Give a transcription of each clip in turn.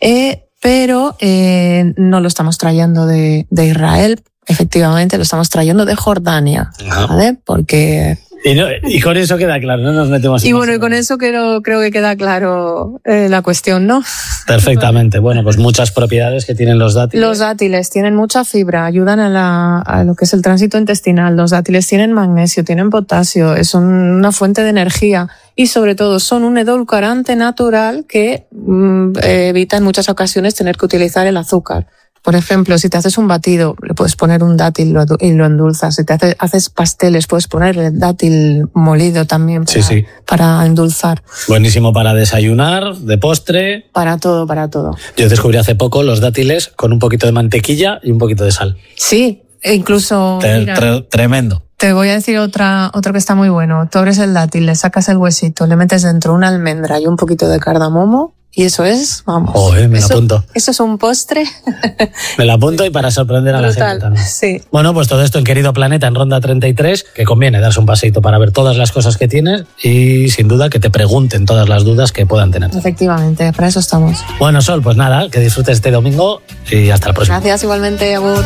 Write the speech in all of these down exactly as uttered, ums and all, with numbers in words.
Eh, pero eh, no lo estamos trayendo de, de Israel, efectivamente lo estamos trayendo de Jordania, ¿vale? Porque... Y, no, y con eso queda claro, no nos metemos en Y bueno, y con eso creo, creo que queda claro eh, la cuestión, ¿no? Perfectamente. Bueno, pues muchas propiedades que tienen los dátiles. Los dátiles tienen mucha fibra, ayudan a, la, a lo que es el tránsito intestinal. Los dátiles tienen magnesio, tienen potasio, son una fuente de energía y sobre todo son un edulcorante natural que mm, evita en muchas ocasiones tener que utilizar el azúcar. Por ejemplo, si te haces un batido, le puedes poner un dátil y lo endulzas. Si te hace, haces pasteles, puedes poner el dátil molido también para, sí, sí. para endulzar. Buenísimo para desayunar, de postre. Para todo, para todo. Yo descubrí hace poco los dátiles con un poquito de mantequilla y un poquito de sal. Sí, e incluso... Tre- mira, tre- tremendo. Te voy a decir otra, otro que está muy bueno. Tú abres el dátil, le sacas el huesito, le metes dentro una almendra y un poquito de cardamomo. Y eso es, vamos. Joder, me eso, lo apunto. Eso es un postre. Me lo apunto y para sorprender a Brutal, la gente también. Sí. Bueno, pues todo esto en Querido Planeta, en Ronda treinta y tres, que conviene darse un paseito para ver todas las cosas que tienes y sin duda que te pregunten todas las dudas que puedan tener. Efectivamente, para eso estamos. Bueno, Sol, pues nada, que disfrutes este domingo y hasta el próximo. Gracias, igualmente, Agur.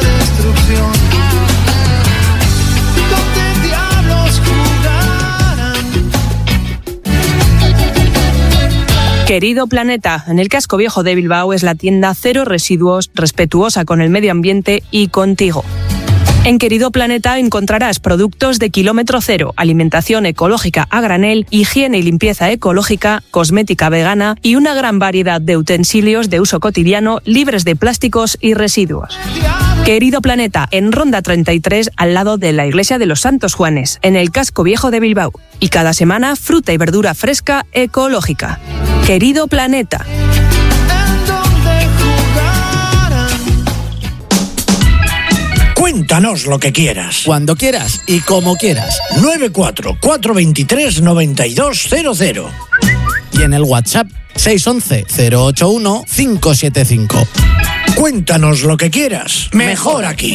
Querido Planeta, en el casco viejo de Bilbao es la tienda cero residuos, respetuosa con el medio ambiente y contigo. En Querido Planeta encontrarás productos de kilómetro cero, alimentación ecológica a granel, higiene y limpieza ecológica, cosmética vegana y una gran variedad de utensilios de uso cotidiano libres de plásticos y residuos. Querido Planeta, en Ronda treinta y tres, al lado de la Iglesia de los Santos Juanes, en el casco viejo de Bilbao. Y cada semana, fruta y verdura fresca ecológica. Querido Planeta. Cuéntanos lo que quieras. Cuando quieras y como quieras. nueve cuatro cuatro dos tres nueve dos cero cero. Y en el WhatsApp seis once cero ocho uno cinco siete cinco. Cuéntanos lo que quieras. Mejor aquí.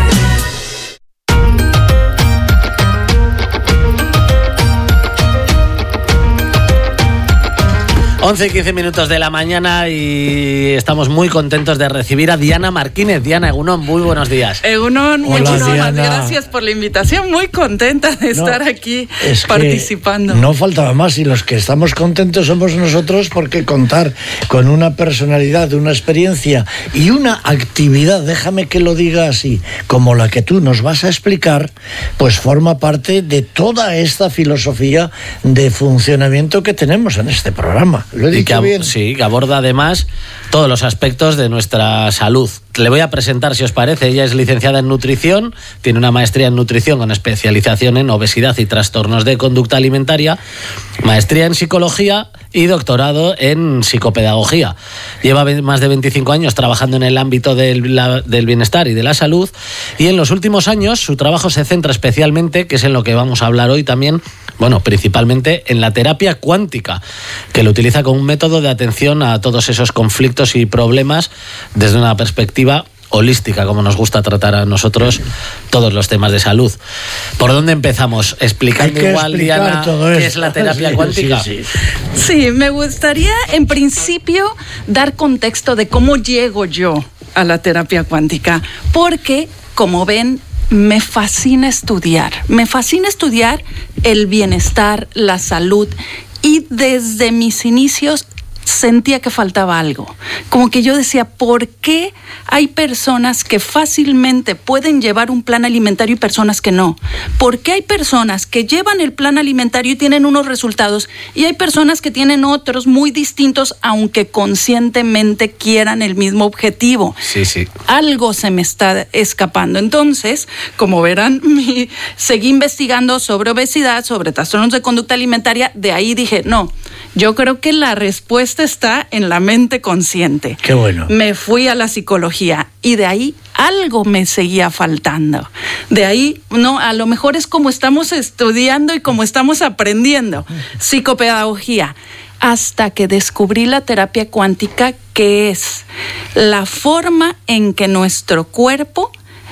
once y quince minutos de la mañana y estamos muy contentos de recibir a Diana Martínez. Diana, Egunon, muy buenos días. Egunon, Hola, muchísimas Diana. gracias por la invitación. Muy contenta de estar No, aquí es que participando. No faltaba más y los que estamos contentos somos nosotros porque contar con una personalidad, una experiencia y una actividad, déjame que lo diga así, como la que tú nos vas a explicar, pues forma parte de toda esta filosofía de funcionamiento que tenemos en este programa. ¿Lo he Y dicho que, ab- bien? sí, que aborda además todos los aspectos de nuestra salud. Le voy a presentar, si os parece. Ella es licenciada en nutrición, tiene una maestría en nutrición con especialización en obesidad y trastornos de conducta alimentaria, maestría en psicología y doctorado en psicopedagogía. Lleva ve- más de veinticinco años trabajando en el ámbito del, la- del bienestar y de la salud, y en los últimos años su trabajo se centra especialmente, que es en lo que vamos a hablar hoy también, bueno, principalmente en la terapia cuántica, que lo utiliza como un método de atención a todos esos conflictos y problemas desde una perspectiva holística, como nos gusta tratar a nosotros todos los temas de salud. ¿Por dónde empezamos? Explicando Hay que igual, explicar Diana, todo qué esto. es la terapia Sí, cuántica. sí, sí. Sí, me gustaría en principio dar contexto de cómo llego yo a la terapia cuántica, porque, como ven, me fascina estudiar. Me fascina estudiar el bienestar, la salud, y desde mis inicios sentía que faltaba algo. Como que yo decía, ¿por qué hay personas que fácilmente pueden llevar un plan alimentario y personas que no? ¿Por qué hay personas que llevan el plan alimentario y tienen unos resultados y hay personas que tienen otros muy distintos, aunque conscientemente quieran el mismo objetivo? Sí, sí. Algo se me está escapando. Entonces, como verán, mi, seguí investigando sobre obesidad, sobre trastornos de conducta alimentaria. De ahí dije, no, yo creo que la respuesta está en la mente consciente. Qué bueno. Me fui a la psicología y de ahí algo me seguía faltando. De ahí, no, a lo mejor es como estamos estudiando y como estamos aprendiendo. Psicopedagogía. Hasta que descubrí la terapia cuántica, que es la forma en que nuestro cuerpo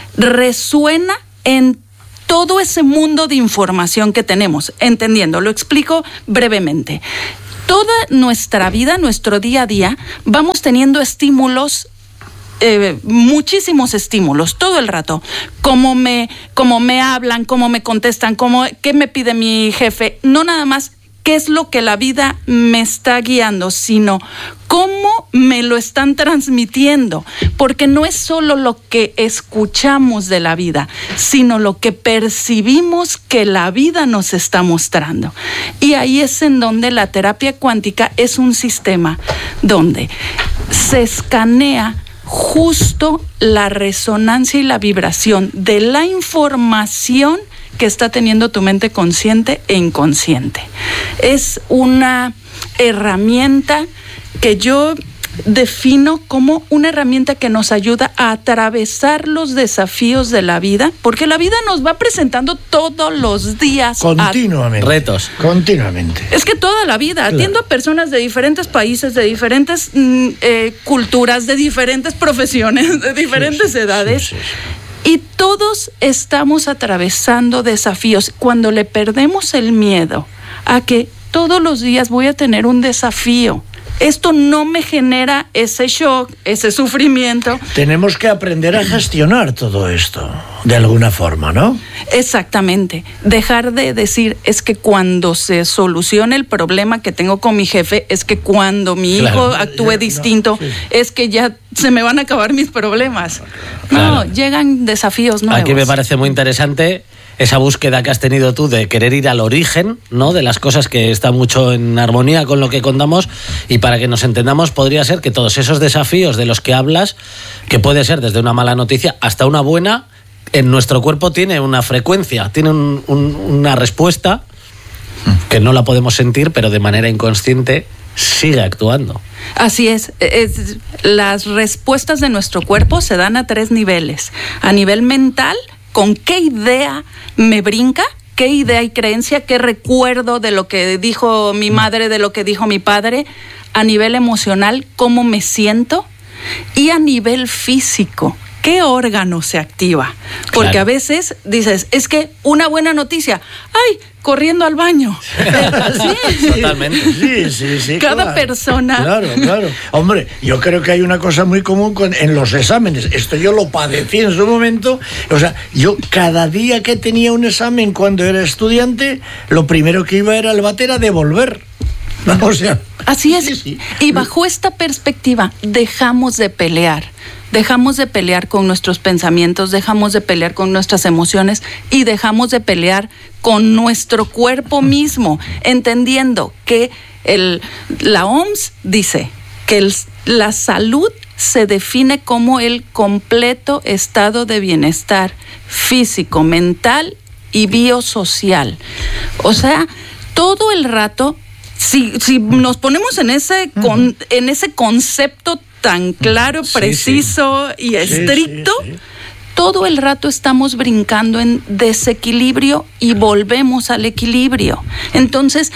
resuena en todo ese mundo de información que tenemos. Entendiendo, lo explico brevemente. toda nuestra vida, nuestro día a día, vamos teniendo estímulos, eh, muchísimos estímulos, todo el rato. Cómo me, cómo me hablan, cómo me contestan, cómo, qué me pide mi jefe. No nada más qué es lo que la vida me está guiando, sino cómo me lo están transmitiendo, porque no es solo lo que escuchamos de la vida, sino lo que percibimos que la vida nos está mostrando. Y ahí es en donde la terapia cuántica es un sistema donde se escanea justo la resonancia y la vibración de la información que está teniendo tu mente consciente e inconsciente. Es una herramienta que yo defino como una herramienta que nos ayuda a atravesar los desafíos de la vida, porque la vida nos va presentando todos los días continuamente a... retos. Continuamente. Es que toda la vida, claro. Atiendo a personas de diferentes países, de diferentes mm, eh, culturas, de diferentes profesiones, de diferentes sí, sí, edades. Sí, sí, sí. Y todos estamos atravesando desafíos. Cuando le perdemos el miedo a que todos los días voy a tener un desafío, esto no me genera ese shock, ese sufrimiento. Tenemos que aprender a gestionar todo esto, de alguna forma, ¿no? Exactamente. Dejar de decir, es que cuando se solucione el problema que tengo con mi jefe, es que cuando mi claro. hijo actúe ya, distinto, no, sí. es que ya se me van a acabar mis problemas. Claro. No, llegan desafíos nuevos. Aquí me parece muy interesante esa búsqueda que has tenido tú de querer ir al origen, ¿no?, de las cosas, que está mucho en armonía con lo que contamos. Y para que nos entendamos, podría ser que todos esos desafíos de los que hablas, que puede ser desde una mala noticia hasta una buena, en nuestro cuerpo tiene una frecuencia, tiene un, un, una respuesta que no la podemos sentir, pero de manera inconsciente sigue actuando. Así es, es, las respuestas de nuestro cuerpo se dan a tres niveles. A nivel mental, con qué idea me brinca, qué idea y creencia, qué recuerdo de lo que dijo mi madre, de lo que dijo mi padre. A nivel emocional, cómo me siento. Y a nivel físico, ¿qué órgano se activa? Porque claro. a veces dices, es que una buena noticia, ¡ay!, corriendo al baño. Sí. Totalmente. Sí, sí, sí. Cada claro. persona. Claro, claro. Hombre, yo creo que hay una cosa muy común con, en los exámenes. Esto yo lo padecí en su momento. O sea, yo cada día que tenía un examen cuando era estudiante, lo primero que iba era al váter a devolver. O sea, así es. Sí, sí. Y bajo esta perspectiva, dejamos de pelear. Dejamos de pelear con nuestros pensamientos, dejamos de pelear con nuestras emociones y dejamos de pelear con nuestro cuerpo mismo, entendiendo que el, la O M S dice que el, la salud se define como el completo estado de bienestar físico, mental y biosocial. O sea, todo el rato, si, si nos ponemos en ese, con, en ese concepto tan claro, preciso sí, sí. y estricto, sí, sí, sí. todo el rato estamos brincando en desequilibrio y volvemos al equilibrio. Entonces,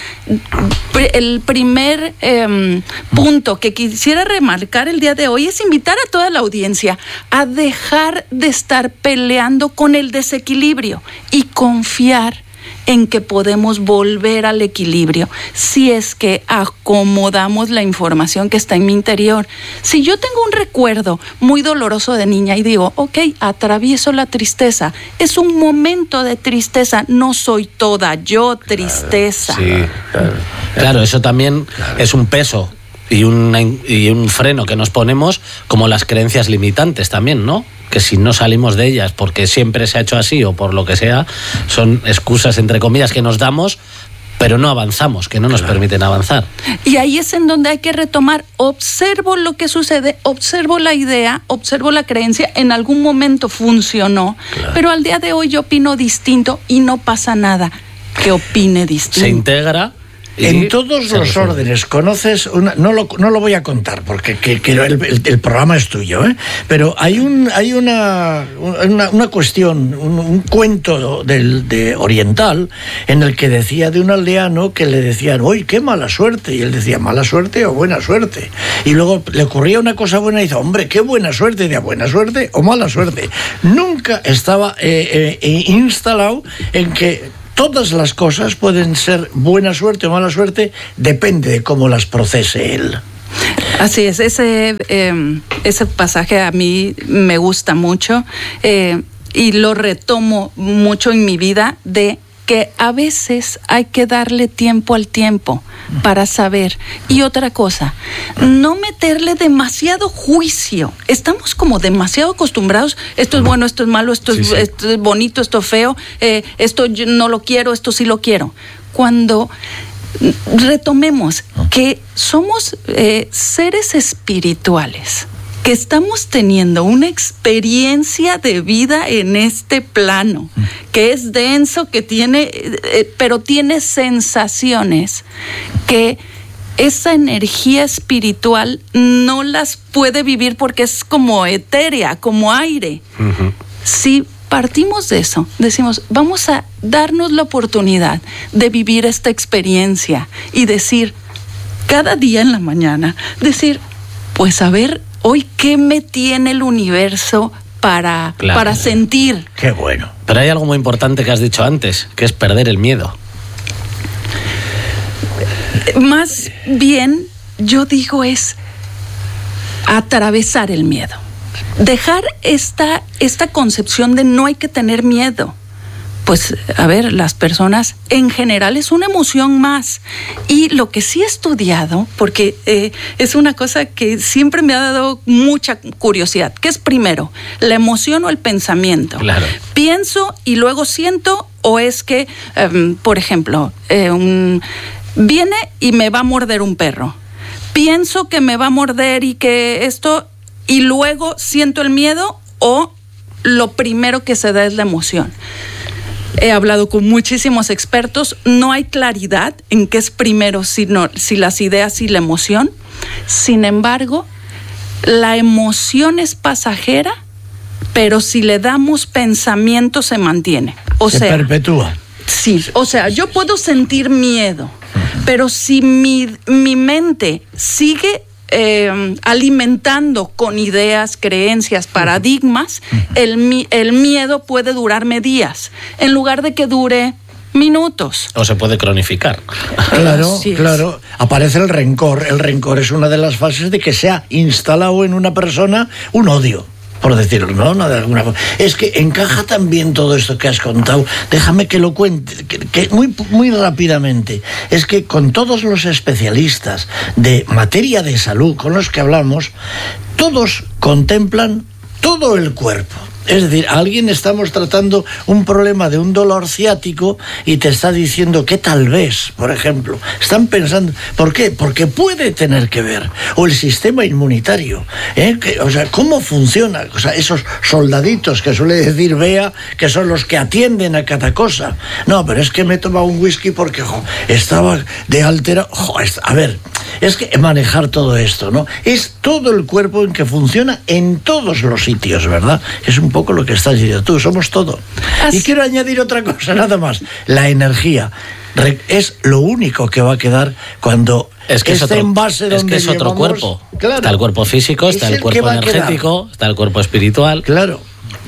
el primer eh, punto que quisiera remarcar el día de hoy es invitar a toda la audiencia a dejar de estar peleando con el desequilibrio y confiar en que podemos volver al equilibrio si es que acomodamos la información que está en mi interior. Si yo tengo un recuerdo muy doloroso de niña y digo, ok, atravieso la tristeza, es un momento de tristeza, no soy toda yo tristeza. Claro, sí, claro. Claro, eso también claro. es un peso y, una, y un freno que nos ponemos, como las creencias limitantes también, ¿no? Que si no salimos de ellas porque siempre se ha hecho así o por lo que sea, son excusas entre comillas que nos damos, pero no avanzamos, que no nos claro. permiten avanzar. Y ahí es en donde hay que retomar, observo lo que sucede, observo la idea, observo la creencia, en algún momento funcionó, claro. pero al día de hoy yo opino distinto y no pasa nada que opine distinto. Se integra. En todos los órdenes, conoces, una, no, lo, no lo voy a contar porque que, que el, el, el programa es tuyo, ¿eh? Pero hay un hay una, una, una cuestión, un, un cuento del, de oriental en el que decía de un aldeano que le decían, ¡uy, qué mala suerte! Y él decía, ¿mala suerte o buena suerte? Y luego le ocurría una cosa buena y dice, ¡hombre, qué buena suerte! Y decía, ¿buena suerte o mala suerte? Nunca estaba eh, eh, instalado en que todas las cosas pueden ser buena suerte o mala suerte, depende de cómo las procese él. Así es, ese, eh, ese pasaje a mí me gusta mucho eh, y lo retomo mucho en mi vida, de que a veces hay que darle tiempo al tiempo para saber. Y otra cosa, no meterle demasiado juicio. Estamos como demasiado acostumbrados, esto es bueno, esto es malo, esto, sí, es, sí. esto es bonito, esto es feo, eh, esto yo no lo quiero, esto sí lo quiero. Cuando retomemos que somos eh, seres espirituales, que estamos teniendo una experiencia de vida en este plano, que es denso, que tiene, eh, pero tiene sensaciones que esa energía espiritual no las puede vivir porque es como etérea, como aire. Uh-huh. Si partimos de eso, decimos, vamos a darnos la oportunidad de vivir esta experiencia y decir, cada día en la mañana, decir, pues a ver, hoy, ¿qué me tiene el universo para, claro. para sentir? Qué bueno. Pero hay algo muy importante que has dicho antes, que es perder el miedo. Más bien, yo digo, es atravesar el miedo. Dejar esta, esta concepción de no hay que tener miedo. Pues, a ver, las personas en general es una emoción más. Y lo que sí he estudiado, porque eh, es una cosa que siempre me ha dado mucha curiosidad, ¿qué es primero? ¿La emoción o el pensamiento? Claro. ¿Pienso y luego siento? ¿O es que, um, por ejemplo, eh, un, viene y me va a morder un perro? ¿Pienso que me va a morder y que esto, y luego siento el miedo? ¿O lo primero que se da es la emoción? He hablado con muchísimos expertos, no hay claridad en qué es primero, sino, si las ideas y la emoción. Sin embargo, la emoción es pasajera, pero si le damos pensamiento se mantiene. O se sea, perpetúa. Sí, o sea, yo puedo sentir miedo, pero si mi, mi mente sigue Eh, alimentando con ideas, creencias, paradigmas, el, el miedo puede durarme días, en lugar de que dure minutos. O se puede cronificar. Claro, claro. Aparece el rencor. El rencor es una de las fases de que se ha instalado en una persona un odio, por decirlo, ¿no? no de alguna forma. Es que encaja también todo esto que has contado. Déjame que lo cuente, que, que muy, muy rápidamente. Es que con todos los especialistas de materia de salud con los que hablamos, todos contemplan todo el cuerpo. Es decir, a alguien estamos tratando un problema de un dolor ciático y te está diciendo que tal vez, por ejemplo, están pensando, ¿por qué? Porque puede tener que ver, o el sistema inmunitario, ¿eh? que, o sea, cómo funciona, o sea, esos soldaditos que suele decir Bea, que son los que atienden a cada cosa. No, pero es que me he tomado un whisky porque jo, estaba de altera, jo, a ver, es que manejar todo esto, ¿no? Es todo el cuerpo en que funciona en todos los sitios, ¿verdad? Es un poco lo que estás diciendo tú, somos todo. Así. Y quiero añadir otra cosa, nada más. La energía es lo único que va a quedar cuando es que este es otro, envase donde es que es otro llevamos, cuerpo. Claro, está el cuerpo físico, está el, el cuerpo energético, está el cuerpo espiritual. Claro.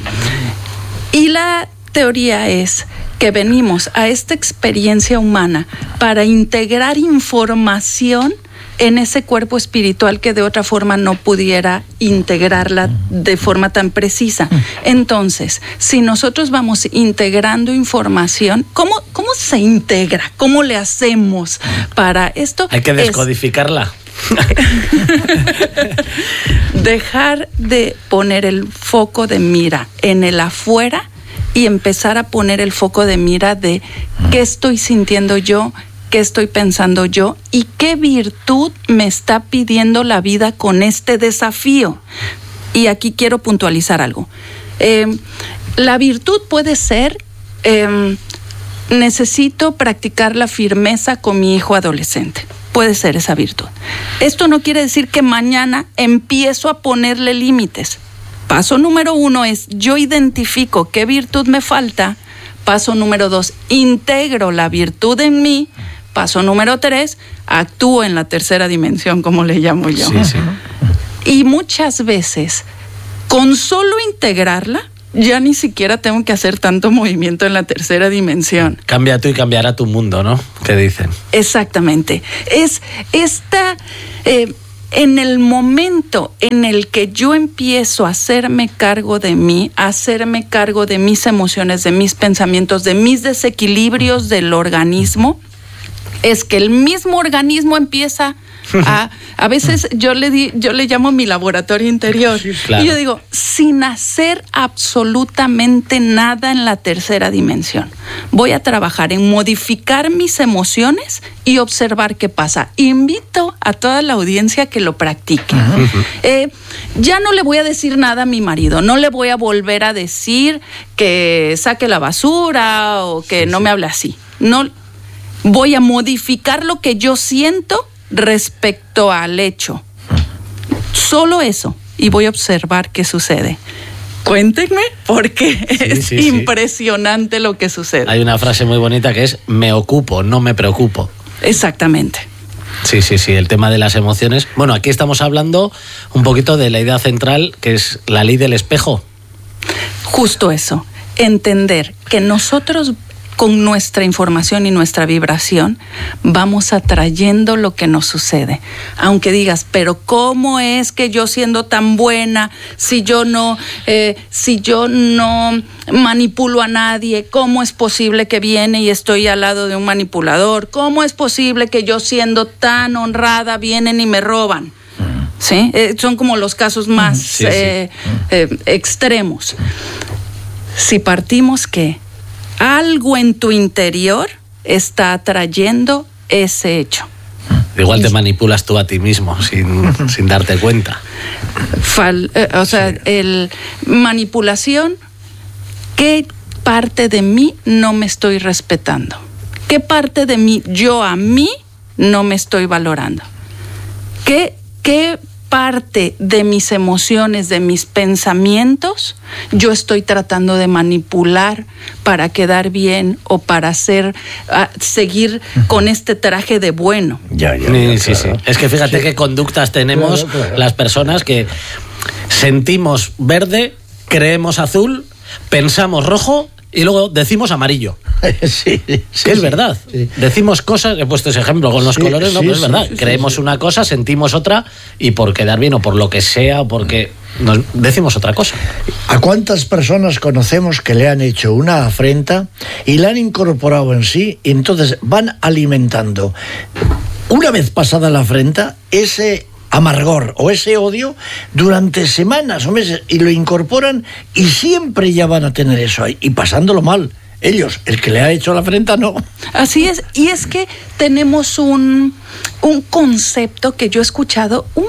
Y la teoría es que venimos a esta experiencia humana para integrar información en ese cuerpo espiritual que de otra forma no pudiera integrarla de forma tan precisa. Entonces, si nosotros vamos integrando información, ¿cómo, cómo se integra? ¿Cómo le hacemos para esto? Hay que descodificarla. Dejar de poner el foco de mira en el afuera y empezar a poner el foco de mira de qué estoy sintiendo yo, qué estoy pensando yo y qué virtud me está pidiendo la vida con este desafío. Y aquí quiero puntualizar algo. Eh, la virtud puede ser, eh, necesito practicar la firmeza con mi hijo adolescente. Puede ser esa virtud. Esto no quiere decir que mañana empiezo a ponerle límites. Paso número uno es, yo identifico qué virtud me falta. Paso número dos, integro la virtud en mí. Paso número tres, actúo en la tercera dimensión, como le llamo yo. Sí, sí. Y muchas veces, con solo integrarla, ya ni siquiera tengo que hacer tanto movimiento en la tercera dimensión. Cambia tú y cambiará tu mundo, ¿no? ¿Qué dicen? Exactamente. Es esta... Eh, en el momento en el que yo empiezo a hacerme cargo de mí, a hacerme cargo de mis emociones, de mis pensamientos, de mis desequilibrios del organismo, es que el mismo organismo empieza a... A veces yo le, di, yo le llamo mi laboratorio interior. Sí, claro. Y yo digo, sin hacer absolutamente nada en la tercera dimensión. Voy a trabajar en modificar mis emociones y observar qué pasa. Invito a toda la audiencia que lo practique. Uh-huh. Eh, ya no le voy a decir nada a mi marido. No le voy a volver a decir que saque la basura o que sí, no sí. me hable así. No, voy a modificar lo que yo siento respecto al hecho. Solo eso. Y voy a observar qué sucede. Cuéntenme, porque sí, es sí, impresionante sí. lo que sucede. Hay una frase muy bonita que es: me ocupo, no me preocupo. Exactamente. Sí, sí, sí, el tema de las emociones. Bueno, aquí estamos hablando un poquito de la idea central, que es la ley del espejo. Justo eso. Entender que nosotros, con nuestra información y nuestra vibración, vamos atrayendo lo que nos sucede. Aunque digas, pero ¿cómo es que yo, siendo tan buena, si yo no, eh, si yo no manipulo a nadie, cómo es posible que viene y estoy al lado de un manipulador? ¿Cómo es posible que yo, siendo tan honrada, vienen y me roban? ¿Sí? Eh, son como los casos más sí, eh, sí. Eh, extremos. Si partimos que algo en tu interior está atrayendo ese hecho. Igual te manipulas tú a ti mismo sin, sin darte cuenta. Fal, eh, o sea, sí. el manipulación, ¿qué parte de mí no me estoy respetando? ¿Qué parte de mí, yo a mí, no me estoy valorando? ¿Qué, qué parte de mis emociones, de mis pensamientos, yo estoy tratando de manipular para quedar bien o para hacer, uh, seguir con este traje de bueno? Ya, ya, ya, sí, claro. sí. Es que fíjate sí. qué conductas tenemos claro, claro. las personas que sentimos verde, creemos azul, pensamos rojo y luego decimos amarillo. Sí, sí, que es sí, verdad. Sí. Decimos cosas, he puesto ese ejemplo con los sí, colores, no, sí, pero es verdad. Sí, sí, Creemos sí. una cosa, sentimos otra, y por quedar bien o por lo que sea, o porque nos decimos otra cosa. ¿A cuántas personas conocemos que le han hecho una afrenta y la han incorporado en sí, y entonces van alimentando, una vez pasada la afrenta, ese amargor o ese odio durante semanas o meses, y lo incorporan y siempre ya van a tener eso ahí y pasándolo mal? Ellos, el que le ha hecho la afrenta, no. Así es, y es que tenemos un, un concepto que yo he escuchado un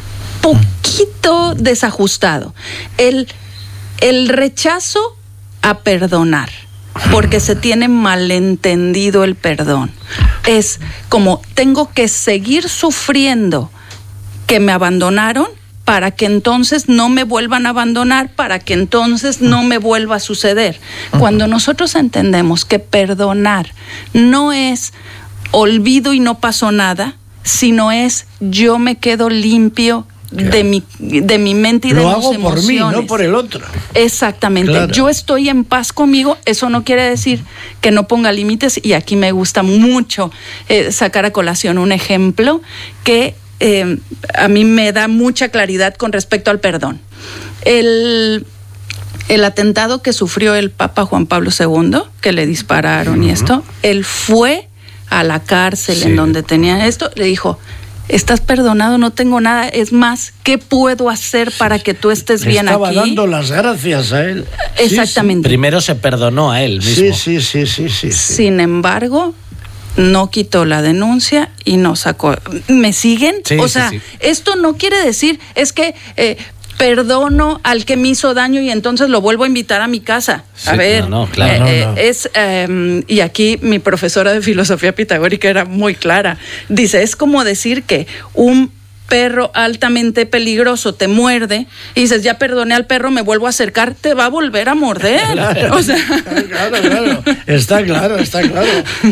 poquito desajustado. El, el rechazo a perdonar, porque se tiene malentendido el perdón. Es como, tengo que seguir sufriendo que me abandonaron para que entonces no me vuelvan a abandonar, para que entonces no me vuelva a suceder. Cuando nosotros entendemos que perdonar no es olvido y no pasó nada, sino es yo me quedo limpio claro. de mi, de mi mente y Lo de hago mis emociones. Por mí, no por el otro. Exactamente. Claro. Yo estoy en paz conmigo. Eso no quiere decir que no ponga límites, y aquí me gusta mucho eh, sacar a colación un ejemplo que Eh, a mí me da mucha claridad con respecto al perdón. El, el atentado que sufrió el Papa Juan Pablo segundo, que le dispararon uh-huh. y esto, él fue a la cárcel sí. en donde tenía esto, le dijo, estás perdonado, no tengo nada, es más, ¿qué puedo hacer para que tú estés le bien estaba aquí? Estaba dando las gracias a él. Exactamente. Sí, sí. Primero se perdonó a él mismo. Sí, sí, sí, sí, sí, sí. Sin embargo, no quitó la denuncia y no sacó. ¿Me siguen? Sí, o sea, sí, sí. esto no quiere decir, es que eh, perdono al que me hizo daño y entonces lo vuelvo a invitar a mi casa. Sí, a ver, no, no, claro, eh, no, eh, no. es, eh, y aquí mi profesora de filosofía pitagórica era muy clara. Dice, es como decir que un perro altamente peligroso te muerde y dices, ya perdoné al perro, me vuelvo a acercar, te va a volver a morder. Claro, o sea... claro, claro, está claro, está claro.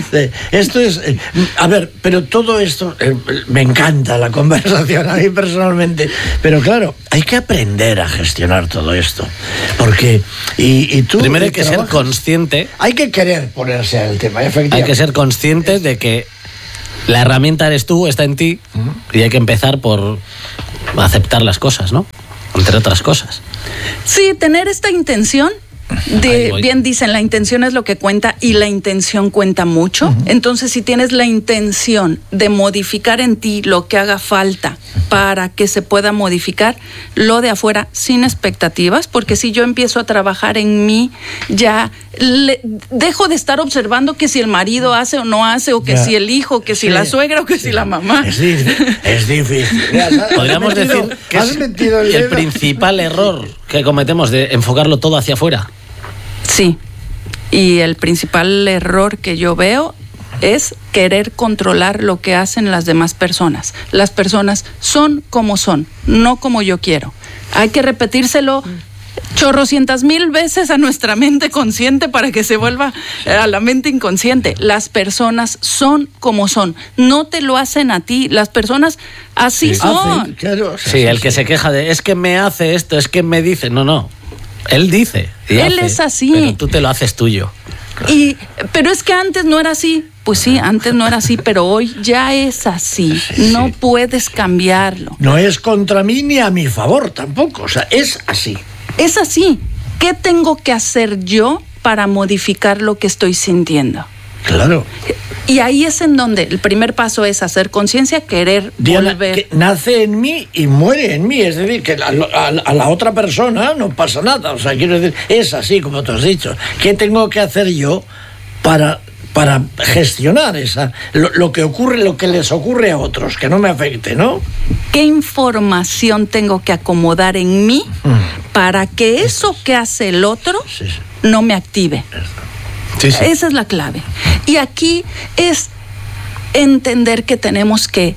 Esto es, a ver, pero todo esto, eh, me encanta la conversación a mí personalmente, pero claro, hay que aprender a gestionar todo esto, porque, y, y tú... Primero hay que trabajas, ser consciente. Hay que querer ponerse al tema, efectivamente. Hay que ser consciente de que la herramienta eres tú, está en ti, y hay que empezar por aceptar las cosas, ¿no? Entre otras cosas. Sí, tener esta intención. De, bien dicen, la intención es lo que cuenta y la intención cuenta mucho. Uh-huh. Entonces, si tienes la intención de modificar en ti lo que haga falta para que se pueda modificar, lo de afuera sin expectativas, porque si yo empiezo a trabajar en mí, ya le, dejo de estar observando que si el marido hace o no hace, o que ya. si el hijo, que sí. si la suegra o que sí. si la mamá. Es difícil. Es difícil. Podríamos metido, decir que es el, el principal error que cometemos de enfocarlo todo hacia afuera. Sí, y el principal error que yo veo es querer controlar lo que hacen las demás personas. Las personas son como son, no como yo quiero. Hay que repetírselo chorrocientas mil veces a nuestra mente consciente para que se vuelva a la mente inconsciente. Las personas son como son, no te lo hacen a ti, las personas así sí. son. Hace, claro, sí, el que se queja de es que me hace esto, es que me dice, no, no. Él dice. Y Él hace, es así. Pero tú te lo haces tuyo. Y, pero es que antes no era así. Pues sí, antes no era así, pero hoy ya es así. Sí, no sí. puedes cambiarlo. No es contra mí ni a mi favor tampoco. O sea, es así. Es así. ¿Qué tengo que hacer yo para modificar lo que estoy sintiendo? Claro. Y ahí es en donde el primer paso es hacer conciencia, querer Diana, volver. Que nace en mí y muere en mí, es decir, que a, a, a la otra persona no pasa nada. O sea, quiero decir, es así como tú has dicho. ¿Qué tengo que hacer yo para, para gestionar esa lo, lo que ocurre, lo que les ocurre a otros, que no me afecte, ¿no? ¿Qué información tengo que acomodar en mí hmm. para que eso que hace el otro sí, sí. no me active? Sí, sí. Esa es la clave. Y aquí es entender que tenemos que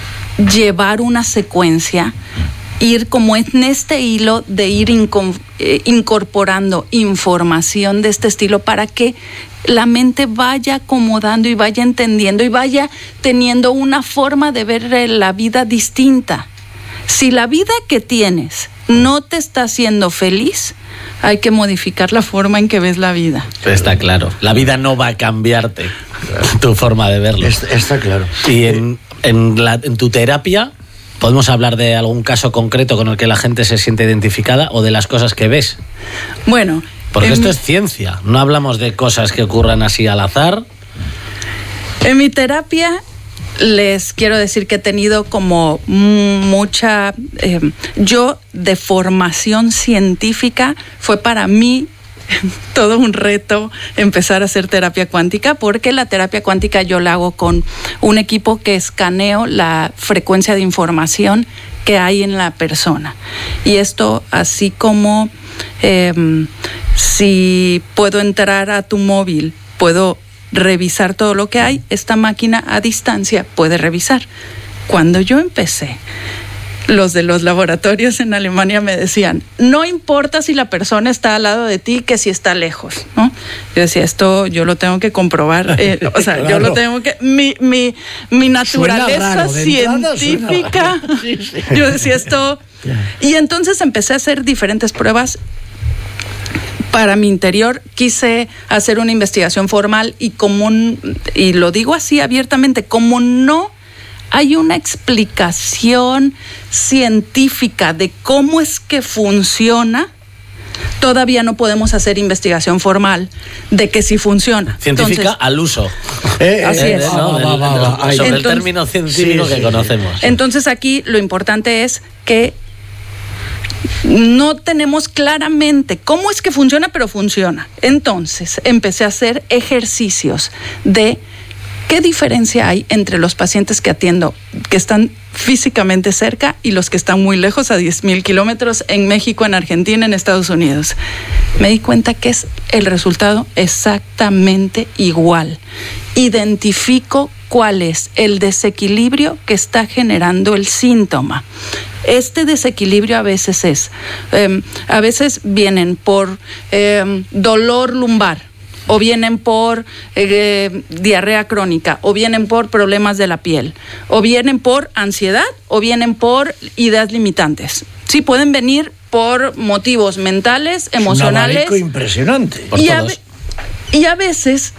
llevar una secuencia, ir como en este hilo de ir inco- eh, incorporando información de este estilo para que la mente vaya acomodando y vaya entendiendo y vaya teniendo una forma de ver la vida distinta. Si la vida que tienes no te está haciendo feliz, hay que modificar la forma en que ves la vida. Está claro. La vida no va a cambiarte tu forma de verlo. Está, está claro. Y en, en, la, en tu terapia, ¿podemos hablar de algún caso concreto con el que la gente se siente identificada o de las cosas que ves? Bueno. Porque esto mi... es ciencia. No hablamos de cosas que ocurran así al azar. En mi terapia les quiero decir que he tenido como mucha... Eh, yo, de formación científica, fue para mí todo un reto empezar a hacer terapia cuántica, porque la terapia cuántica yo la hago con un equipo que escaneo la frecuencia de información que hay en la persona. Y esto, así como eh, si puedo entrar a tu móvil, puedo revisar todo lo que hay, esta máquina a distancia puede revisar. Cuando yo empecé, los de los laboratorios en Alemania me decían, no importa si la persona está al lado de ti, que si está lejos, ¿no? Yo decía, esto yo lo tengo que comprobar, eh, o sea, claro. yo lo tengo que, mi, mi, mi naturaleza raro, científica, sí, sí. Yo decía esto, y entonces empecé a hacer diferentes pruebas. Para mi interior quise hacer una investigación formal y como, y lo digo así abiertamente, como no hay una explicación científica de cómo es que funciona, todavía no podemos hacer investigación formal de que sí funciona. Científica Entonces, al uso. Eh, así eh, es. No, va, va, va, va. Sobre Entonces, el término científico sí, que sí, conocemos. Entonces aquí lo importante es que no tenemos claramente cómo es que funciona, pero funciona. Entonces empecé a hacer ejercicios de qué diferencia hay entre los pacientes que atiendo, que están físicamente cerca, y los que están muy lejos, a diez mil kilómetros, en México, en Argentina, en Estados Unidos. Me di cuenta que es el resultado exactamente igual. Identifico cuál es el desequilibrio que está generando el síntoma. Este desequilibrio a veces es, eh, a veces vienen por eh, dolor lumbar, o vienen por eh, diarrea crónica, o vienen por problemas de la piel, o vienen por ansiedad, o vienen por ideas limitantes. Sí, pueden venir por motivos mentales, emocionales. Es un abanico impresionante. Por y, todos. A, y a veces,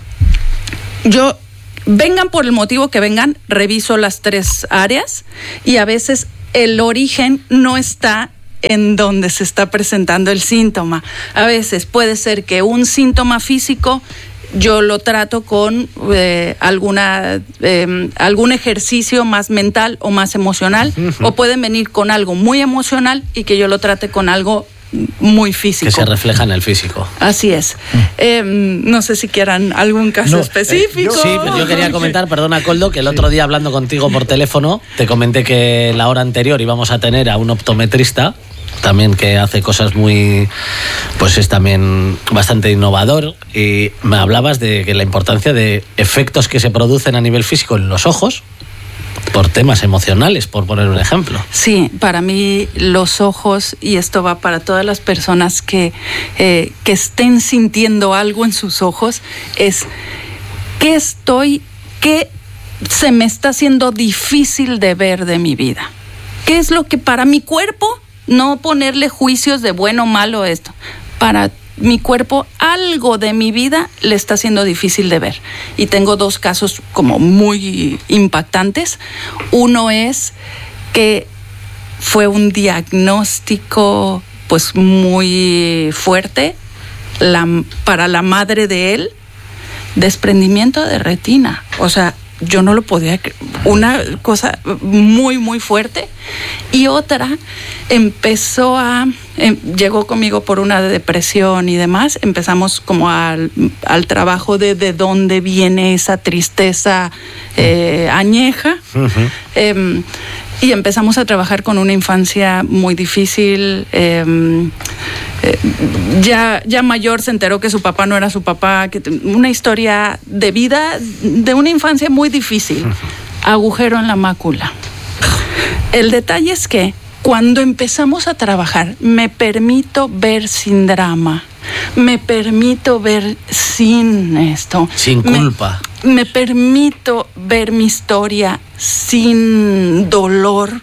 yo, vengan por el motivo que vengan, reviso las tres áreas, y a veces el origen no está en donde se está presentando el síntoma. A veces puede ser que un síntoma físico yo lo trato con eh, alguna eh, algún ejercicio más mental o más emocional, uh-huh. o pueden venir con algo muy emocional y que yo lo trate con algo muy físico. Que se refleja en el físico. Así es. Eh, no sé si quieran algún caso no, específico. Eh, yo, sí, pero yo quería comentar, perdona Koldo, que el otro día hablando contigo por teléfono, te comenté que la hora anterior íbamos a tener a un optometrista, también que hace cosas muy, pues es también bastante innovador, y me hablabas de que la importancia de efectos que se producen a nivel físico en los ojos por temas emocionales, por poner un ejemplo. Sí, para mí los ojos, y esto va para todas las personas que, eh, que estén sintiendo algo en sus ojos, es qué estoy, qué se me está haciendo difícil de ver de mi vida. ¿Qué es lo que para mi cuerpo, no ponerle juicios de bueno o malo esto, para mi cuerpo algo de mi vida le está siendo difícil de ver? Y tengo dos casos como muy impactantes. Uno es que fue un diagnóstico pues muy fuerte la, para la madre de él, desprendimiento de retina. O sea, yo no lo podía creer. Una cosa muy, muy fuerte. Y otra, empezó a... Eh, llegó conmigo por una depresión y demás. Empezamos como al, al trabajo de de dónde viene esa tristeza eh, añeja. Uh-huh. Eh, y empezamos a trabajar con una infancia muy difícil. Eh, eh, ya, ya mayor se enteró que su papá no era su papá. Que una historia de vida, de una infancia muy difícil. Uh-huh. Agujero en la mácula. El detalle es que cuando empezamos a trabajar, me permito ver sin drama, me permito ver sin esto. Sin culpa. Me, me permito ver mi historia sin dolor.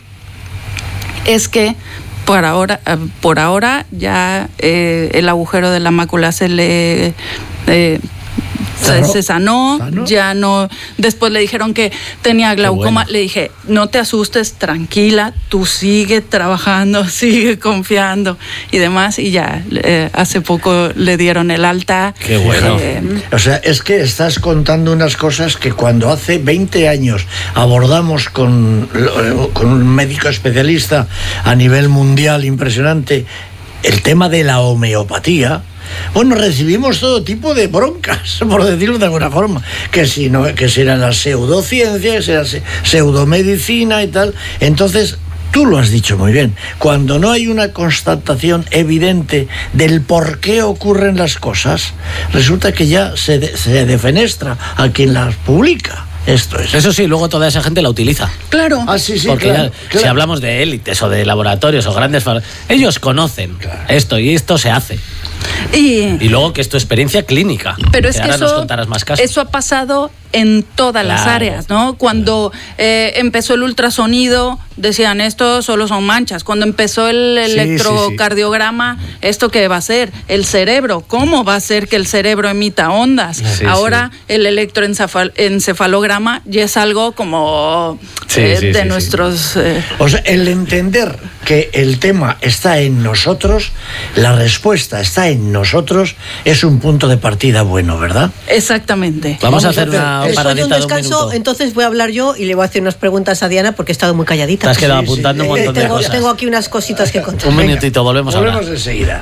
Es que por ahora, por ahora ya eh, el agujero de la mácula se le... Eh, Se, se sanó, ¿Sanó? ya no. Después le dijeron que tenía glaucoma. Bueno. Le dije, no te asustes, tranquila, tú sigue trabajando, sigue confiando y demás. Y ya eh, hace poco le dieron el alta. Qué bueno. Eh, o sea, es que estás contando unas cosas que cuando hace veinte años abordamos con, con un médico especialista a nivel mundial impresionante el tema de la homeopatía. Bueno, recibimos todo tipo de broncas, por decirlo de alguna forma, que si no, que si era la pseudociencia, que si era pseudomedicina y tal. Entonces, tú lo has dicho muy bien, cuando no hay una constatación evidente del por qué ocurren las cosas, resulta que ya se, de, se defenestra a quien las publica. Esto es. Eso sí, luego toda esa gente la utiliza. Claro. Ah, sí, sí, Porque claro, ya, claro. si hablamos de élites o de laboratorios o grandes... Ellos conocen claro. esto y esto se hace. Y, y luego que es tu experiencia clínica. Pero es que, que ahora eso, nos contarás más casos. Eso ha pasado en todas claro. las áreas, ¿no? Cuando eh, empezó el ultrasonido, decían, esto solo son manchas. Cuando empezó el sí, electrocardiograma, sí, sí. ¿esto qué va a ser? El cerebro. ¿Cómo va a ser que el cerebro emita ondas? Sí, Ahora sí. el electroencefalograma ya es algo como sí, eh, sí, de sí, nuestros... Sí. Eh... O sea, el entender que el tema está en nosotros, la respuesta está en nosotros, es un punto de partida bueno, ¿verdad? Exactamente. Vamos, Vamos a hacer una paradita un de un descanso, minuto. Entonces voy a hablar yo y le voy a hacer unas preguntas a Diana porque he estado muy calladita. Te has quedado sí, apuntando sí. un montón eh, tengo, de cosas. Tengo aquí unas cositas que contar. Un minutito, volvemos, volvemos ahora. enseguida.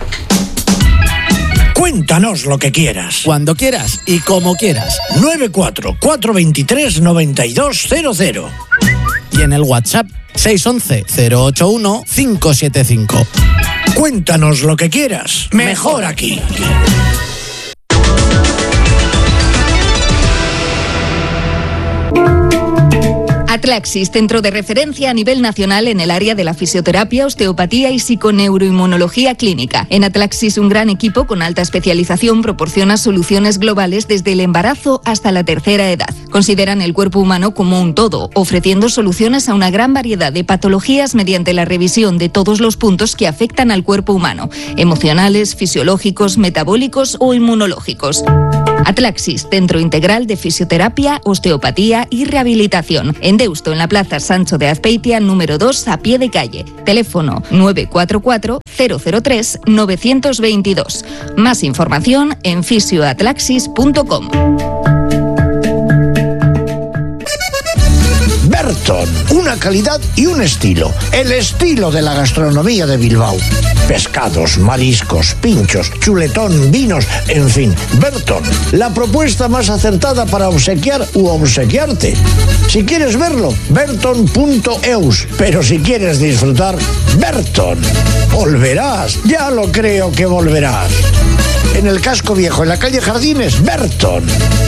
Cuéntanos lo que quieras. Cuando quieras y como quieras. nueve cuatro cuatro dos tres nueve dos cero cero. Y en el WhatsApp seis once cero ocho uno cinco siete cinco. Cuéntanos lo que quieras. Mejor aquí. Atlaxis, centro de referencia a nivel nacional en el área de la fisioterapia, osteopatía y psiconeuroinmunología clínica. En Atlaxis, un gran equipo con alta especialización proporciona soluciones globales desde el embarazo hasta la tercera edad. Consideran el cuerpo humano como un todo, ofreciendo soluciones a una gran variedad de patologías mediante la revisión de todos los puntos que afectan al cuerpo humano: emocionales, fisiológicos, metabólicos o inmunológicos. Atlaxis, centro integral de fisioterapia, osteopatía y rehabilitación. En Deusto, en la Plaza Sancho de Azpeitia, número dos, a pie de calle. Teléfono nueve cuatro cuatro, cero cero tres, nueve dos dos. Más información en fisioatlaxis punto com. Berton, una calidad y un estilo. El estilo de la gastronomía de Bilbao. Pescados, mariscos, pinchos, chuletón, vinos, en fin. Berton, la propuesta más acertada para obsequiar u obsequiarte. Si quieres verlo, berton punto eus. Pero si quieres disfrutar, Berton. Volverás, ya lo creo que volverás. En el Casco Viejo, en la calle Jardines, Berton.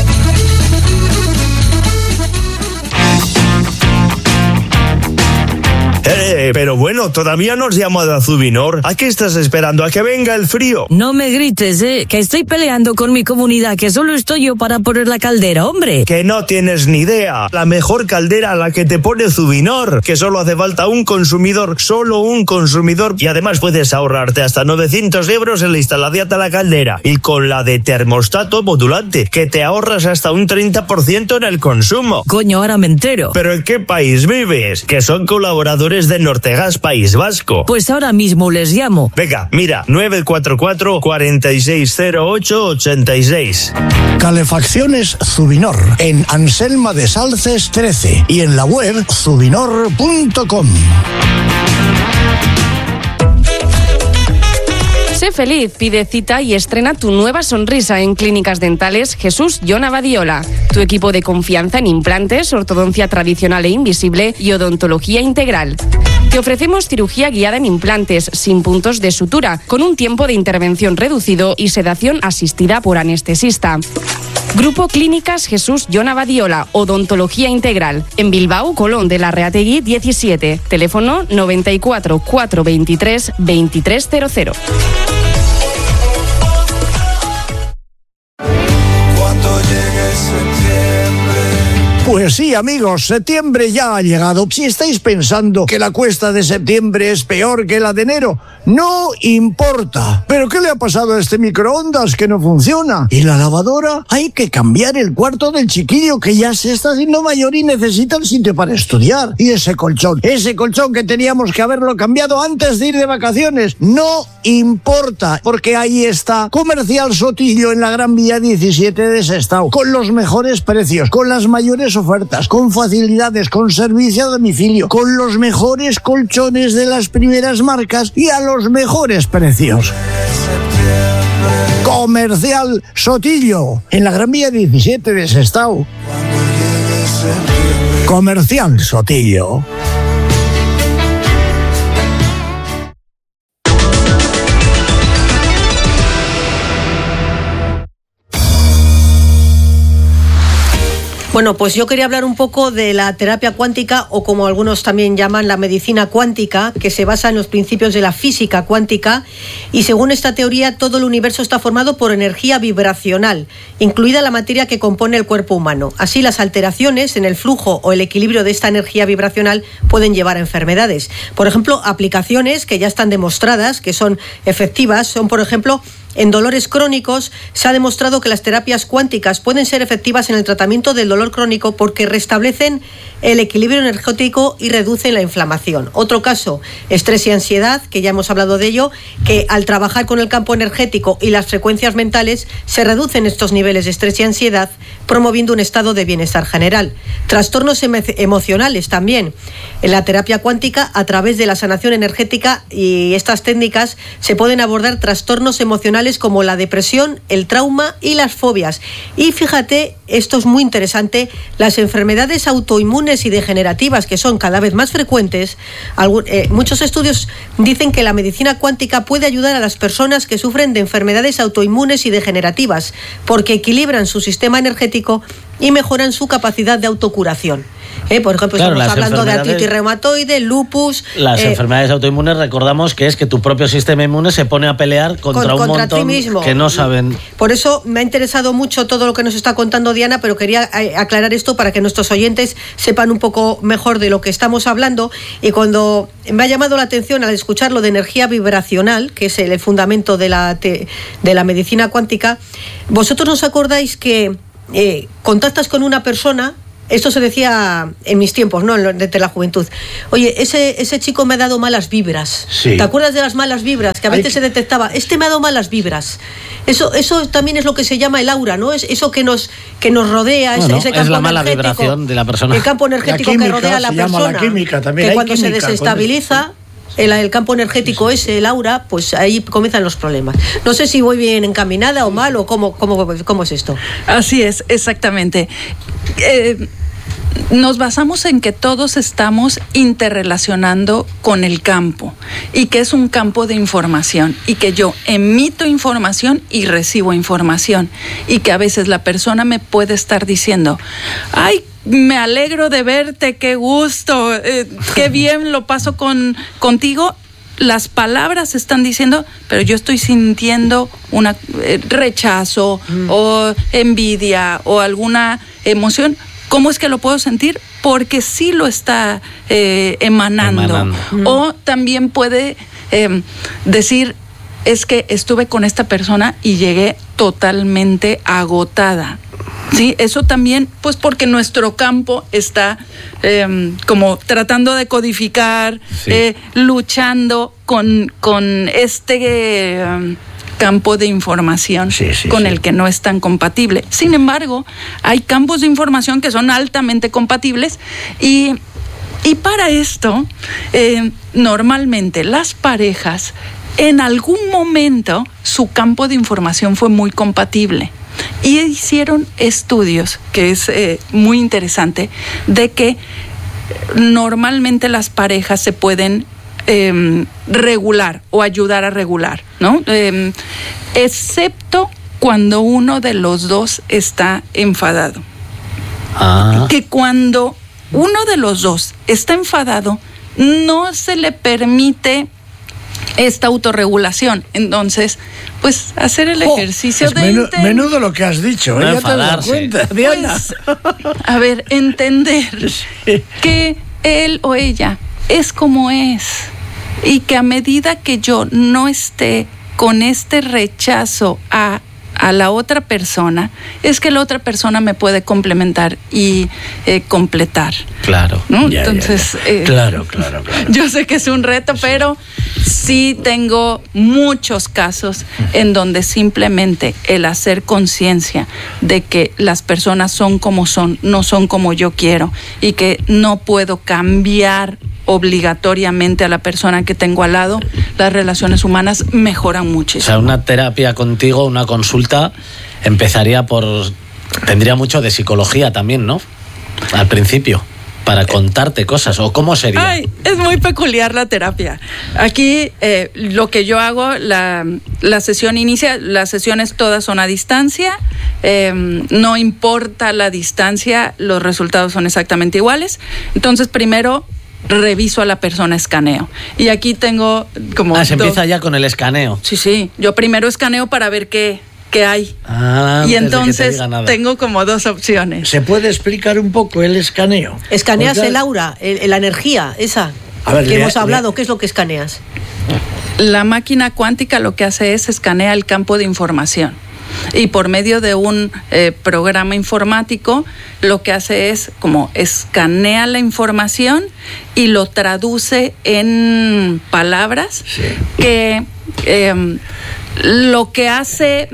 Eh, pero bueno, todavía no has llamado a Zubinor. ¿A qué estás esperando? ¿A que venga el frío? No me grites, eh, que estoy peleando con mi comunidad, que solo estoy yo para poner la caldera, hombre. Que no tienes ni idea. La mejor caldera a la que te pone Zubinor, que solo hace falta un consumidor, solo un consumidor, y además puedes ahorrarte hasta novecientos euros en la instalación de la caldera. Y con la de termostato modulante, que te ahorras hasta un treinta por ciento en el consumo. Coño, ahora me entero. ¿Pero en qué país vives? Que son colaboradores de Nortegas País Vasco. Pues ahora mismo les llamo. Venga, mira, nueve cuatro cuatro, cuatro seis cero ocho, ocho seis. Calefacciones Zubinor, en Anselma de Salces trece y en la web zubinor punto com. Sé feliz, pide cita y estrena tu nueva sonrisa en Clínicas Dentales Jesús Jon Abadiola. Tu equipo de confianza en implantes, ortodoncia tradicional e invisible y odontología integral. Te ofrecemos cirugía guiada en implantes, sin puntos de sutura, con un tiempo de intervención reducido y sedación asistida por anestesista. Grupo Clínicas Jesús Jon Abadiola, odontología integral. En Bilbao, Colón de la Reategui diecisiete. Teléfono noventa y cuatro, cuatrocientos veintitrés, veintitrés cero cero. Cuando llegue septiembre. Pues sí, amigos, septiembre ya ha llegado. Si estáis pensando que la cuesta de septiembre es peor que la de enero, no importa. ¿Pero qué le ha pasado a este microondas que no funciona? ¿Y la lavadora? Hay que cambiar el cuarto del chiquillo, que ya se está haciendo mayor y necesita el sitio para estudiar. Y ese colchón, ese colchón que teníamos que haberlo cambiado antes de ir de vacaciones. No importa, porque ahí está Comercial Sotillo en la Gran Vía diecisiete de Sestao, con los mejores precios, con las mayores ofertas, con facilidades, con servicio a domicilio, con los mejores colchones de las primeras marcas y a los mejores precios. Comercial Sotillo en la Gran Vía diecisiete de Sestao. Comercial Sotillo. Bueno, pues yo quería hablar un poco de la terapia cuántica, o como algunos también llaman la medicina cuántica, que se basa en los principios de la física cuántica, y según esta teoría todo el universo está formado por energía vibracional, incluida la materia que compone el cuerpo humano. Así, las alteraciones en el flujo o el equilibrio de esta energía vibracional pueden llevar a enfermedades. Por ejemplo, aplicaciones que ya están demostradas que son efectivas son, por ejemplo, en dolores crónicos. Se ha demostrado que las terapias cuánticas pueden ser efectivas en el tratamiento del dolor crónico porque restablecen el equilibrio energético y reducen la inflamación. Otro caso, estrés y ansiedad, que ya hemos hablado de ello, que al trabajar con el campo energético y las frecuencias mentales se reducen estos niveles de estrés y ansiedad, promoviendo un estado de bienestar general. Trastornos emo- emocionales también. En la terapia cuántica, a través de la sanación energética y estas técnicas, se pueden abordar trastornos emocionales como la depresión, el trauma y las fobias. Y fíjate, esto es muy interesante, las enfermedades autoinmunes y degenerativas, que son cada vez más frecuentes. Algún, eh, muchos estudios dicen que la medicina cuántica puede ayudar a las personas que sufren de enfermedades autoinmunes y degenerativas, porque equilibran su sistema energético y mejoran su capacidad de autocuración. ¿eh? Por ejemplo, Claro, estamos hablando de enfermedades... artritis reumatoide, lupus... Las eh, enfermedades autoinmunes, recordamos que es que tu propio sistema inmune se pone a pelear contra con, un contra montón ti mismo. que no saben... Por eso me ha interesado mucho todo lo que nos está contando Diana, pero quería aclarar esto para que nuestros oyentes sepan un poco mejor de lo que estamos hablando. Y cuando me ha llamado la atención al escuchar lo de energía vibracional, que es el fundamento de la, te, de la medicina cuántica, ¿vosotros os acordáis que eh, contactas con una persona? Esto se decía en mis tiempos, ¿no? Desde la juventud. Oye, ese, ese chico me ha dado malas vibras. Sí. ¿Te acuerdas de las malas vibras? Que a veces Hay... se detectaba. Este me ha dado malas vibras. Eso, eso también es lo que se llama el aura, ¿no? Es eso que nos, que nos rodea, Bueno, ese, ese campo es la mala energético, vibración de la persona. El campo energético La química, que rodea a la se llama persona. la química también. Que Hay cuando química, se desestabiliza... El, el campo energético ese, el aura, pues ahí comienzan los problemas. No sé si voy bien encaminada o mal, o cómo, cómo, cómo es esto. Así es, exactamente. Eh, nos basamos en que todos estamos interrelacionando con el campo y que es un campo de información y que yo emito información y recibo información y que a veces la persona me puede estar diciendo, ay, me alegro de verte, qué gusto, eh, qué bien lo paso con, contigo. Las palabras están diciendo, pero yo estoy sintiendo un eh, rechazo mm. o envidia o alguna emoción. ¿Cómo es que lo puedo sentir? Porque sí lo está eh, emanando. emanando. Mm. O también puede eh, decir, es que estuve con esta persona y llegué totalmente agotada. Sí, eso también, pues porque nuestro campo está eh, como tratando de codificar, sí. eh, luchando con, con este eh, campo de información sí, sí, con sí. el que no es tan compatible. Sin embargo, hay campos de información que son altamente compatibles y, y para esto, eh, normalmente las parejas, en algún momento, su campo de información fue muy compatible. Y hicieron estudios, que es eh, muy interesante, de que normalmente las parejas se pueden eh, regular o ayudar a regular, ¿no? Eh, excepto cuando uno de los dos está enfadado. Ah. Que cuando uno de los dos está enfadado, no se le permite esta autorregulación. Entonces, pues hacer el ejercicio oh, de menu, menudo lo que has dicho, no ¿eh? Ya te das cuenta, Diana. Pues, a ver, entender sí. que él o ella es como es y que a medida que yo no esté con este rechazo a a la otra persona, es que la otra persona me puede complementar y eh, completar. Claro. ¿No? Ya, Entonces, ya, ya. Eh, claro, claro, claro. Yo sé que es un reto, sí. pero sí tengo muchos casos en donde simplemente el hacer conciencia de que las personas son como son, no son como yo quiero, y que no puedo cambiar obligatoriamente a la persona que tengo al lado, las relaciones humanas mejoran muchísimo. O sea, una terapia contigo, una consulta, empezaría por... Tendría mucho de psicología también, ¿no? Al principio, para contarte cosas, ¿o cómo sería? Ay, es muy peculiar la terapia. Aquí eh, lo que yo hago, la, la sesión inicia, las sesiones todas son a distancia, eh, no importa la distancia, los resultados son exactamente iguales. Entonces, primero reviso a la persona, escaneo. Y aquí tengo como... Ah, se dos... empieza ya con el escaneo. Sí, sí. Yo primero escaneo para ver qué, qué hay. Ah, y entonces te tengo como dos opciones. ¿Se puede explicar un poco el escaneo? Escaneas el aura, el, la energía, esa a ver, que le, hemos hablado. Le... ¿Qué es lo que escaneas? La máquina cuántica lo que hace es escanea el campo de información. Y por medio de un eh, programa informático, lo que hace es como escanea la información y lo traduce en palabras sí. que eh, lo que hace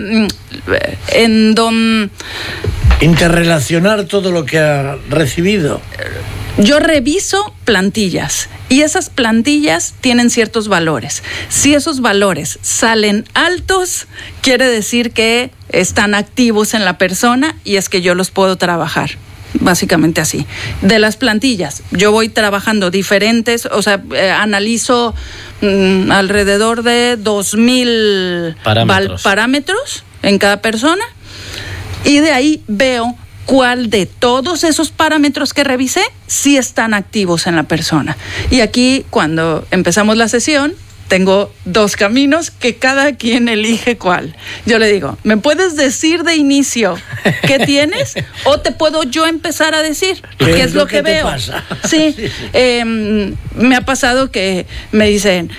en don... Interrelacionar todo lo que ha recibido. Yo reviso plantillas y esas plantillas tienen ciertos valores. Si esos valores salen altos, quiere decir que están activos en la persona y es que yo los puedo trabajar. Básicamente así. De las plantillas, yo voy trabajando diferentes, o sea, eh, analizo mmm, alrededor de dos mil parámetros. parámetros en cada persona y de ahí veo cuál de todos esos parámetros que revisé sí están activos en la persona. Y aquí, cuando empezamos la sesión, tengo dos caminos que cada quien elige cuál. Yo le digo, ¿me puedes decir de inicio qué tienes? ¿O te puedo yo empezar a decir qué, ¿Qué es, es lo que, que veo? Pasa? Sí, eh, me ha pasado que me dicen,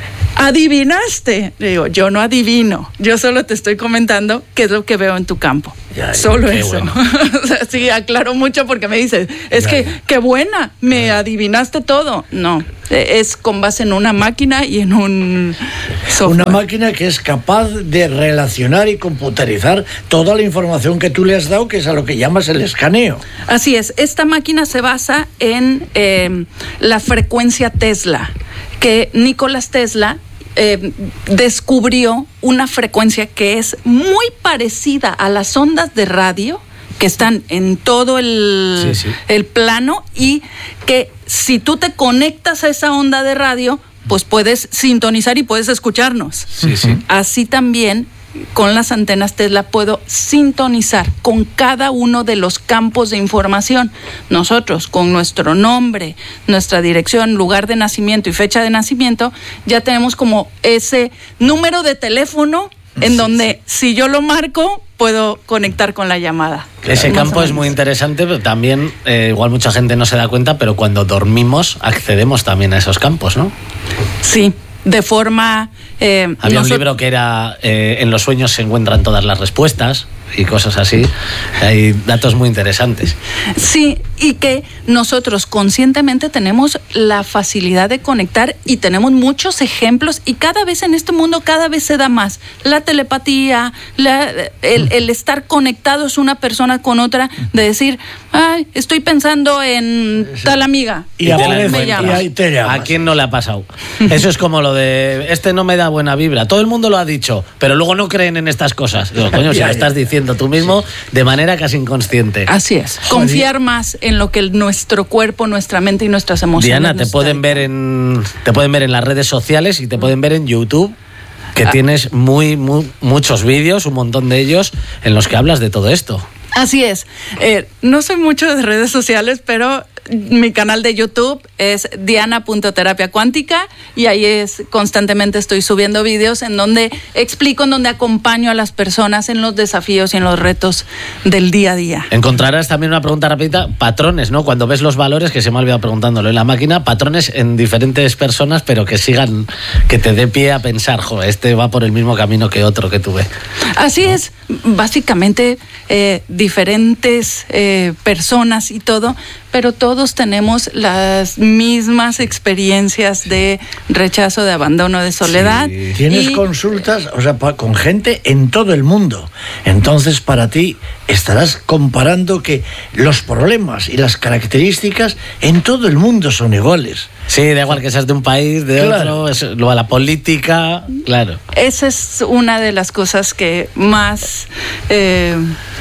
¿adivinaste? Le digo, yo no adivino, yo solo te estoy comentando qué es lo que veo en tu campo. Ya, solo eso. Bueno. O sea, sí, aclaro mucho porque me dices, es ya, que, ya. qué buena, me ya. adivinaste todo. No, es con base en una máquina y en un software. Una máquina que es capaz de relacionar y computarizar toda la información que tú le has dado, que es a lo que llamas el escaneo. Así es, esta máquina se basa en eh, la frecuencia Tesla, que Nicolás Tesla Eh, descubrió una frecuencia que es muy parecida a las ondas de radio que están en todo el, sí, sí. el plano, y que si tú te conectas a esa onda de radio, pues puedes sintonizar y puedes escucharnos. Sí, sí. Así también con las antenas Tesla puedo sintonizar con cada uno de los campos de información. Nosotros, con nuestro nombre, nuestra dirección, lugar de nacimiento y fecha de nacimiento, ya tenemos como ese número de teléfono en sí, donde sí. si yo lo marco, puedo conectar con la llamada. Ese campo es muy interesante, pero también, eh, igual mucha gente no se da cuenta, pero cuando dormimos accedemos también a esos campos, ¿no? Sí. De forma... Eh, Había un libro que era eh, en los sueños se encuentran todas las respuestas y cosas así. Hay datos muy interesantes. Sí, y que nosotros conscientemente tenemos la facilidad de conectar y tenemos muchos ejemplos, y cada vez en este mundo cada vez se da más. La telepatía, la, el, el estar conectados una persona con otra, de decir, ay, estoy pensando en tal amiga. Y, a me me llamas. Y te llamas. ¿A quién no le ha pasado? Eso es como lo de, este no me da buena vibra. Todo el mundo lo ha dicho, pero luego no creen en estas cosas. Digo, coño, si lo estás diciendo tú mismo de manera casi inconsciente. Así es. Confiar más en lo que el, nuestro cuerpo, nuestra mente y nuestras emociones. Diana, te pueden ver en te pueden ver en las redes sociales y te pueden ver en YouTube, que ah. tienes muy, muy muchos vídeos, un montón de ellos en los que hablas de todo esto. Así es. Eh, no soy mucho de redes sociales, pero mi canal de YouTube es diana punto terapia cuántica, y ahí es constantemente estoy subiendo vídeos en donde explico, en donde acompaño a las personas en los desafíos y en los retos del día a día. Encontrarás también, una pregunta rapidita, patrones, ¿no? Cuando ves los valores, que se me ha olvidado preguntándolo en la máquina, patrones en diferentes personas, pero que sigan, que te dé pie a pensar, jo, este va por el mismo camino que otro que tuve. Así ¿no? es, básicamente eh, diferentes eh, personas y todo, pero todos tenemos las mismas experiencias de rechazo, de abandono, de soledad. Sí. Tienes y... consultas, o sea, con gente en todo el mundo. Entonces, para ti, estarás comparando que los problemas y las características en todo el mundo son iguales. Sí, da igual que seas de un país, de claro. otro, es, luego la política, claro. Esa es una de las cosas que más, eh,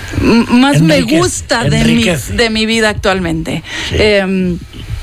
más me gusta de mi, de mi vida actualmente. Sí. Eh,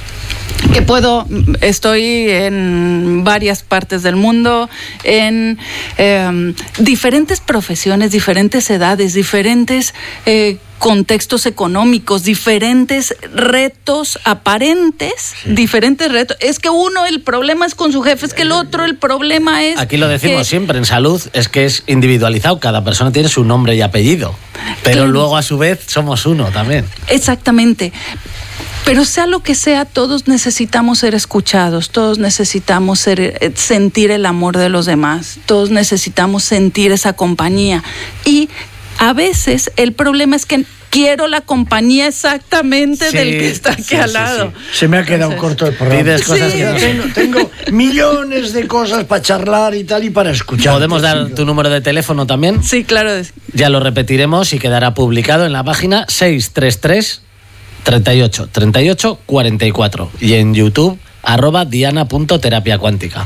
que puedo, estoy en varias partes del mundo, en eh, diferentes profesiones, diferentes edades, diferentes eh, contextos económicos, diferentes retos aparentes, sí. diferentes retos. Es que uno, el problema es con su jefe, es que el otro, el problema es... Aquí lo decimos que... siempre, en salud, es que es individualizado, cada persona tiene su nombre y apellido, pero claro. luego a su vez somos uno también. Exactamente. Pero sea lo que sea, todos necesitamos ser escuchados, todos necesitamos ser, sentir el amor de los demás, todos necesitamos sentir esa compañía. Y a veces el problema es que quiero la compañía exactamente sí, del que está aquí sí, al lado. Sí, sí. Se me ha quedado Entonces, corto el programa. Sí, cosas que no tengo, tengo millones de cosas para charlar y tal y para escuchar. ¿Podemos dar tu número de teléfono también? Sí, claro. Ya lo repetiremos y quedará publicado en la página seis tres tres, treinta y ocho, treinta y ocho, cuarenta y cuatro y en YouTube arroba diana punto terapia cuántica.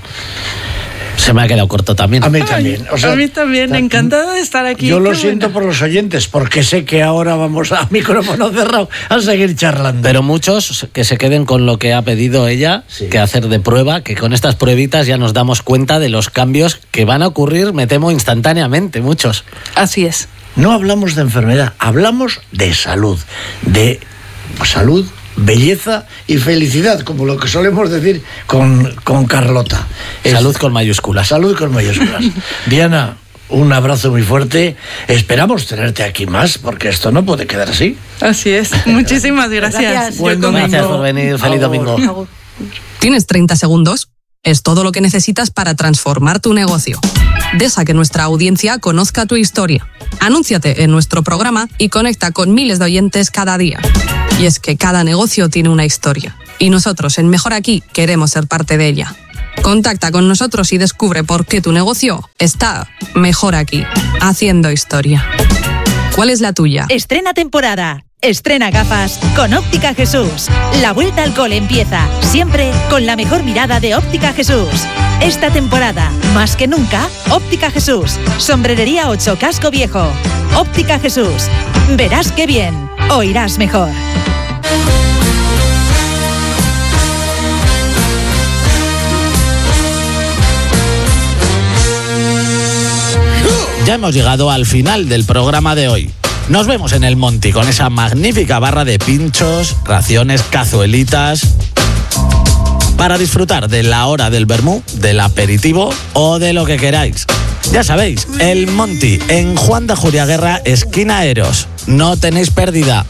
Se me ha quedado corto también. A mí también. O sea, a mí también, encantada de estar aquí. Yo lo Qué siento bueno. por los oyentes, porque sé que ahora vamos a micrófono cerrado a seguir charlando. Pero muchos que se queden con lo que ha pedido ella, sí. que hacer de prueba, que con estas pruebitas ya nos damos cuenta de los cambios que van a ocurrir, me temo, instantáneamente, muchos. Así es. no hablamos de enfermedad, hablamos de salud, de salud, belleza y felicidad, como lo que solemos decir con, con Carlota. Salud es, con mayúsculas. Salud con mayúsculas. Diana, un abrazo muy fuerte. Esperamos tenerte aquí más, porque esto no puede quedar así. Así es. Muchísimas gracias. Gracias. Buen domingo. Gracias por venir. Feliz domingo. ¿Tienes treinta segundos? Es todo lo que necesitas para transformar tu negocio. Deja que nuestra audiencia conozca tu historia. Anúnciate en nuestro programa y conecta con miles de oyentes cada día. Y es que cada negocio tiene una historia. Y nosotros en Mejor Aquí queremos ser parte de ella. Contacta con nosotros y descubre por qué tu negocio está mejor aquí, haciendo historia. ¿Cuál es la tuya? Estrena temporada. Estrena gafas con Óptica Jesús. La vuelta al cole empieza, siempre con la mejor mirada de Óptica Jesús. Esta temporada, más que nunca, Óptica Jesús. Sombrerería ocho, Casco Viejo. Óptica Jesús. Verás qué bien, oirás mejor. Ya hemos llegado al final del programa de hoy. Nos vemos en el Monty con esa magnífica barra de pinchos, raciones, cazuelitas, para disfrutar de la hora del vermú, del aperitivo o de lo que queráis. Ya sabéis, el Monty en Juan de Juriaguerra, esquina Eros. No tenéis pérdida.